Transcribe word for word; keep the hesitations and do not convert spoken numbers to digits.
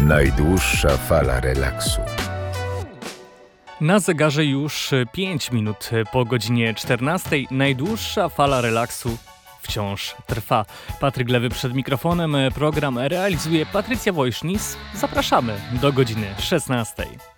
Najdłuższa fala relaksu. Na zegarze już pięć minut po godzinie czternastej. Najdłuższa fala relaksu wciąż trwa. Patryk Lewy przed mikrofonem. Program realizuje Patrycja Wojsznis. Zapraszamy do godziny szesnastej.